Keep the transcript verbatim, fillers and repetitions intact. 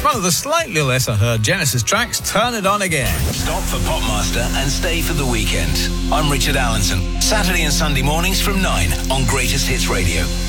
one of the slightly lesser heard Genesis tracks, Turn It On Again. Stop for Popmaster and stay for the weekend. I'm Richard Allenson. Saturday and Sunday mornings from nine on Greatest Hits Radio.